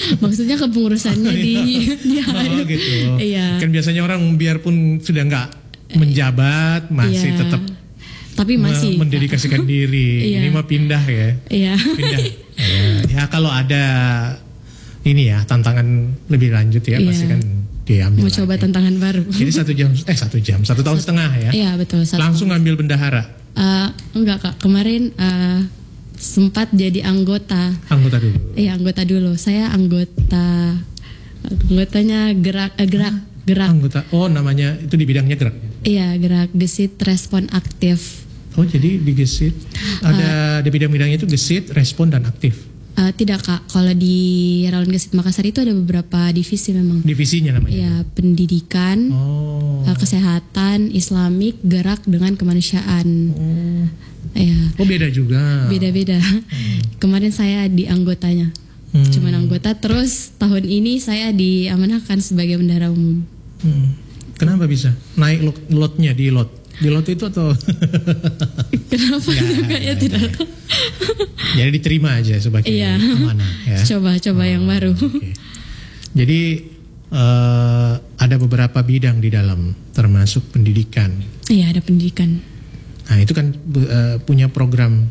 Maksudnya kepengurusannya di Oh gitu. Iya. Kan biasanya orang biarpun sudah nggak menjabat masih Iya. tetap Tapi masih mendedikasikan diri. Iya. Ini mah pindah ya. Iya. Pindah. Ya kalau ada ini ya tantangan lebih lanjut ya Iya. pasti kan diambil. Mau coba lagi. tantangan baru. Jadi 1 tahun setengah ya. Iya betul. Langsung ngambil bendahara. Enggak Kak, kemarin sempat jadi anggota. Anggota dulu. Iya anggota dulu. Saya anggotanya gerak. Anggota. Oh namanya itu di bidangnya gerak. Iya gerak gesit respon aktif. Oh jadi di gesit ada di bidang-bidangnya itu gesit, respon dan aktif. Tidak Kak, kalau di Relawan Gesit Makassar itu ada beberapa divisi memang. Divisinya namanya. Ya pendidikan, kesehatan, Islamik, gerak dengan kemanusiaan. Ya. Oh beda juga. Beda-beda. Kemarin saya di anggotanya, cuman anggota. Terus tahun ini saya diamanahkan sebagai bendahara umum. Kenapa bisa naik lotnya di lot? Di lot itu atau? Kenapa juga ya tidak? Jadi diterima aja sebagai amanah ya. Coba yang baru. Okay. Jadi ada beberapa bidang di dalam termasuk pendidikan. Iya ada pendidikan. Nah itu kan punya program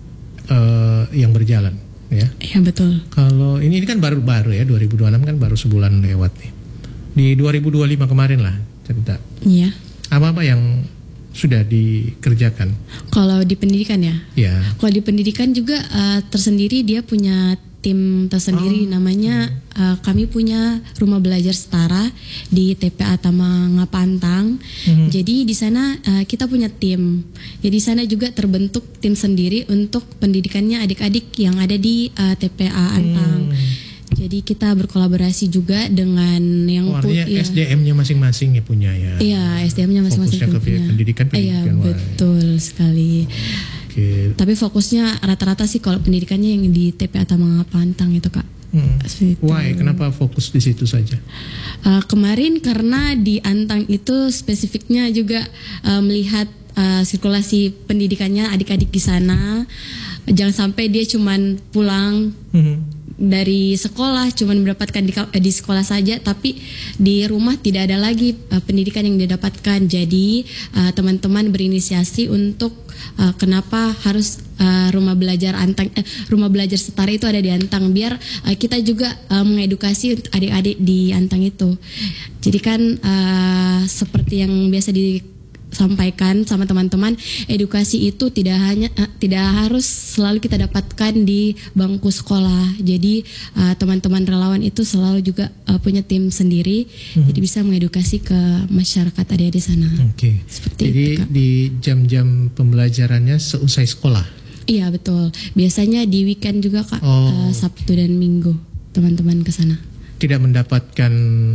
yang berjalan ya. Iya betul. Kalau ini kan baru-baru ya 2026 kan baru sebulan lewat nih. Di 2025 kemarin lah cerita. Iya. Apa-apa yang sudah dikerjakan? Kalau di pendidikan ya? Ya. Kalau di pendidikan juga tersendiri dia punya tim tersendiri namanya kami punya rumah belajar setara di TPA Tamangapantang. Jadi di sana kita punya tim. Jadi di sana juga terbentuk tim sendiri untuk pendidikannya adik-adik yang ada di TPA Antang. Jadi kita berkolaborasi juga dengan yang artinya SDM-nya masing-masing ya punya ya. Iya, SDM-nya masing-masing fokusnya ke punya. pendidikan. Iya, betul sekali. Okay. Tapi fokusnya rata-rata sih kalau pendidikannya yang di TPA Tamangapantang itu Kak. Why? Kenapa fokus di situ saja? Kemarin karena di Antang itu spesifiknya juga melihat sirkulasi pendidikannya adik-adik di sana. Jangan sampai dia cuman pulang dari sekolah cuman mendapatkan di sekolah saja, tapi di rumah tidak ada lagi pendidikan yang didapatkan. Jadi teman-teman berinisiasi untuk kenapa harus rumah belajar rumah belajar setara itu ada di Antang, biar kita juga mengedukasi adik-adik di Antang itu. Jadi kan seperti yang biasa disampaikan sama teman-teman, edukasi itu tidak harus selalu kita dapatkan di bangku sekolah. Jadi teman-teman relawan itu selalu juga punya tim sendiri, jadi bisa mengedukasi ke masyarakat ada di sana. Oke. Seperti jadi itu, Kak. di jam-jam pembelajarannya seusai sekolah. Iya betul. Biasanya di weekend juga Kak, Sabtu dan Minggu teman-teman ke sana. Tidak mendapatkan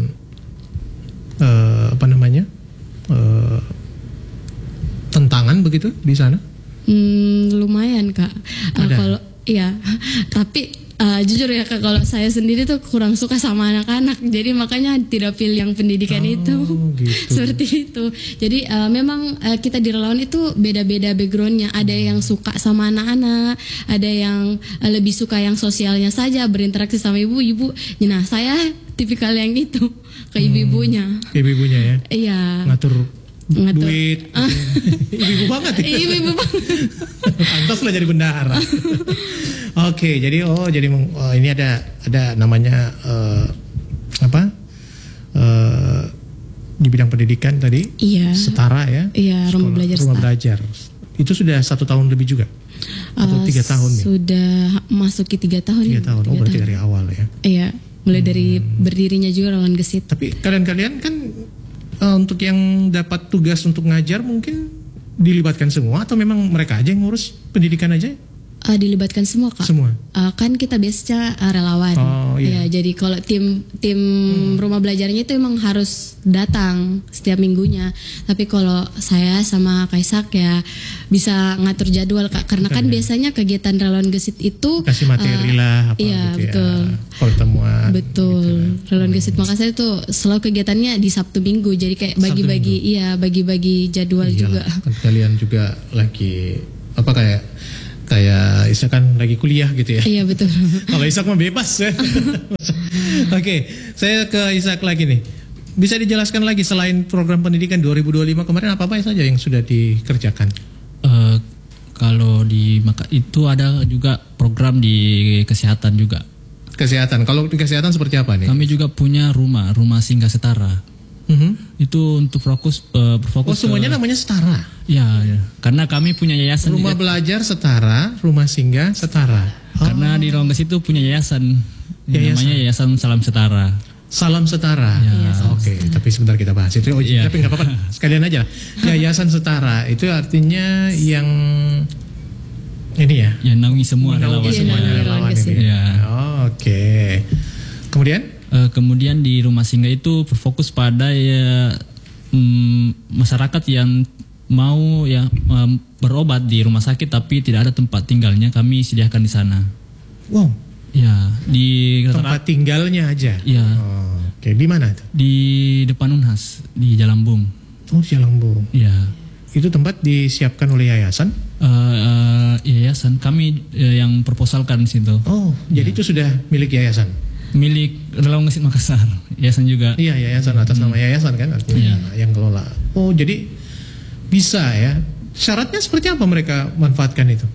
tentangan begitu di sana? Lumayan Kak. Kalau iya, tapi jujur ya Kak, kalau saya sendiri tuh kurang suka sama anak-anak, jadi makanya tidak pilih yang pendidikan itu. Gitu. Seperti itu. Jadi memang kita di relawan itu beda-beda backgroundnya. Ada yang suka sama anak-anak, ada yang lebih suka yang sosialnya saja, berinteraksi sama ibu-ibu. Nah saya tipikal yang itu ke ibu-ibunya. Ibu-ibunya ya? Iya. Ngatur duit. Ibu-ibu banget ya? Ibu-ibu banget. Pantas lah jadi bendahara. Oke, jadi ini ada namanya di bidang pendidikan tadi. Iya. Setara ya. Iya, rumah belajar. Itu sudah 1 tahun lebih juga. Atau 3 tahun nih? Sudah masuki 3 tahun. 3 tahun. Oh berarti dari awal ya. Iya, mulai dari berdirinya juga Relawan Gesit. Tapi kalian kan untuk yang dapat tugas untuk ngajar mungkin dilibatkan semua atau memang mereka aja yang ngurus pendidikan aja? Dilibatkan semua Kak. Semua. Kan kita biasanya relawan. Oh, iya. Ya, jadi kalau tim rumah belajarnya itu emang harus datang setiap minggunya. Tapi kalau saya sama Kaisak ya bisa ngatur jadwal Kak. Karena kan biasanya kegiatan Relawan Gesit itu kasih materi lah apa iya, gitu betul. Ya. Pertemuan. Betul. Gitu. Relawan Gesit Makassar itu selalu kegiatannya di Sabtu Minggu. Jadi kayak bagi-bagi jadwal. Iyalah, juga. Kan kalian juga lagi kayak Isa kan lagi kuliah gitu ya. Iya betul. Kalau Isa mah bebas ya. Oke, saya ke Ishak lagi nih. Bisa dijelaskan lagi selain program pendidikan 2025 kemarin apa saja yang sudah dikerjakan? Kalau di maka itu ada juga program di kesehatan juga. Kesehatan. Kalau di kesehatan seperti apa nih? Kami juga punya rumah singgah setara. Itu untuk berfokus semuanya namanya setara. Ya, karena kami punya yayasan Rumah juga. belajar setara, rumah singgah setara. Karena di Rongges itu punya yayasan. Namanya Yayasan Salam Setara. Salam Setara. Oke, tapi sebentar kita bahas itu. Tapi nggak apa-apa, sekalian aja. Yayasan Setara itu artinya yang ini ya. Yang naungi semua relawan semuanya. relawan ini. Ya. Oke. Kemudian di rumah singgah itu berfokus pada masyarakat yang mau berobat di rumah sakit tapi tidak ada tempat tinggalnya, kami sediakan di sana. Wow. Ya, di Tempat tinggalnya aja. Ya. Oke, di mana itu? Di depan Unhas di Jalambung. Oh, Jalambung. Ya. Itu tempat disiapkan oleh yayasan? Yayasan kami yang proposalkan di situ. Oh, jadi itu sudah milik yayasan? Milik Relawan Gesit Makassar. Yayasan juga. Iya, yayasan atas nama yayasan kan artinya yang kelola. Oh, jadi bisa ya. Syaratnya seperti apa mereka manfaatkan itu?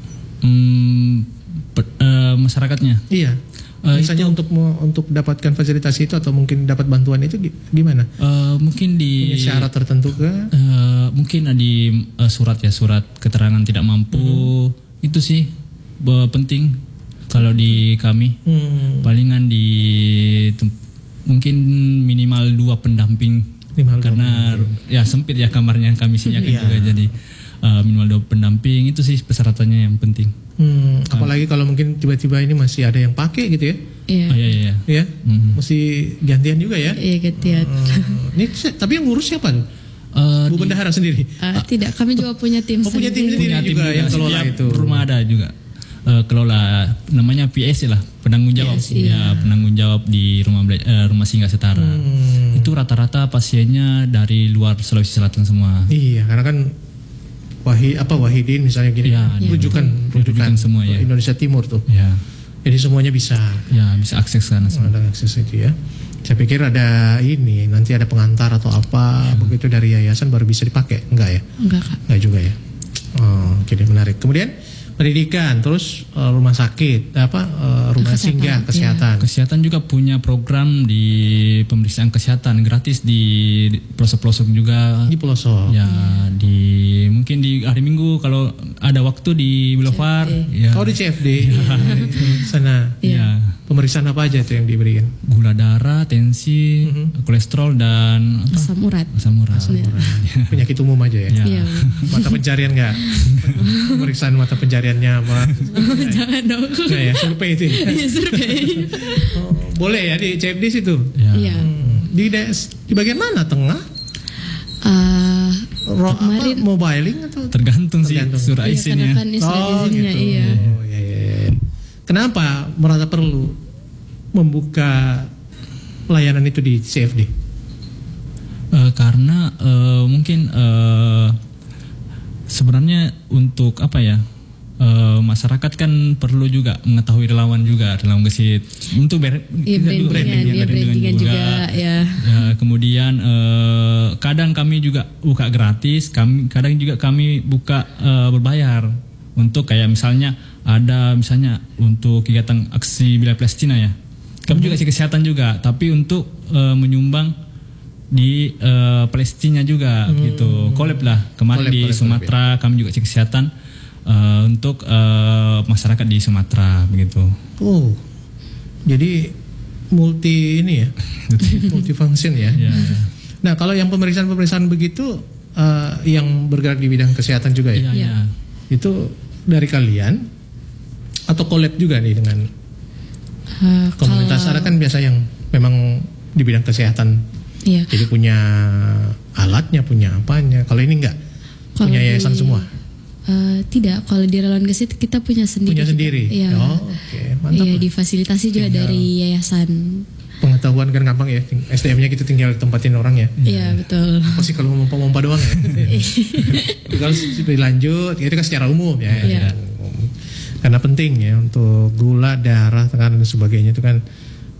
Masyarakatnya. Iya. Misalnya untuk dapatkan fasilitas itu atau mungkin dapat bantuan itu gimana? Mungkin di Punya syarat tertentu ke? Mungkin di surat keterangan tidak mampu. Itu sih penting kalau di kami. Palingan mungkin minimal 2 pendamping. Karena ya sempit ya kamarnya kami sediakan juga, jadi minimal 2 pendamping itu sih persyaratannya yang penting. Apalagi kalau mungkin tiba-tiba ini masih ada yang pakai gitu ya? Iya. Ya, mesti gantian juga ya? Iya, gantian. Ini tapi yang ngurus siapa tuh? Bu Bendahara sendiri? Tidak, kami juga punya tim punya tim sendiri juga yang kelola itu. Rumah ada juga. Kelola namanya PS lah, penanggung jawab. Penanggung jawab di rumah singgah setara. Itu rata-rata pasiennya dari luar Sulawesi Selatan semua. Iya, karena kan Wahidin misalnya gini, rujukan semua ya. Indonesia Timur tuh. Ya. Jadi semuanya bisa. Ya, bisa akses ke sana semua. Ada akses itu ya. Saya pikir ada nanti ada pengantar atau apa begitu dari yayasan baru bisa dipakai. Enggak ya? Enggak, Kak. Enggak juga ya. Oh, jadi menarik. Kemudian pendidikan, terus rumah sakit, rumah singgah kesehatan. Kesehatan juga punya program di pemeriksaan kesehatan gratis di pelosok-pelosok juga. Di pelosok. Ya, mungkin di hari Minggu kalau ada waktu di Boulevard. Ya. Oh, di CFD. Sana. Ya. Pemeriksaan apa aja itu yang diberikan? Gula darah, tensi, kolesterol dan Asam urat. Penyakit umum aja ya. Iya. Mata pencarian enggak? Pemeriksaan mata pencariannya apa? Jangan dong. Nah, ya, survei itu. Iya, survei. Boleh ya di CFD situ? Iya. Di bagian mana? Tengah? Kemarin mobiling atau? Tergantung sih surah iya, izinnya. karena kan surat izinnya, gitu. iya. Oh, iya. Kenapa merasa perlu membuka pelayanan itu di CFD? Karena mungkin sebenarnya untuk apa ya, masyarakat kan perlu juga mengetahui relawan gesit untuk brandingan juga ya. Kemudian kadang kami juga buka gratis, kadang juga kami buka berbayar untuk kayak misalnya untuk kegiatan aksi Bila Palestina ya. Kami juga kasih kesehatan juga, tapi untuk menyumbang di Palestina juga gitu. Collab lah. Kemarin di Sumatera kami juga kasih kesehatan untuk masyarakat di Sumatera begitu. Oh. Jadi multi ini ya. Multifunction ya. Nah, kalau yang pemeriksaan begitu yang bergerak di bidang kesehatan juga ya. Iya. Itu dari kalian atau collab juga nih dengan komunitas? Ada kan biasa yang memang di bidang kesehatan. Iya. Jadi punya alatnya, punya apanya. Kalau ini enggak? Punya yayasan semua? Tidak, kalau di Relawan Gesit kita punya sendiri. Punya sendiri? Iya. Oh, oke. Mantap. Iya, difasilitasi juga dari yayasan. Pengetahuan kan gampang ya, SDM-nya kita tinggal tempatin orang ya. Iya, betul. Apa sih kalau mompa-mompa doang ya? Kalau dilanjut, itu kan secara umum ya. Iya. Karena penting ya untuk gula, darah, tekanan dan sebagainya itu kan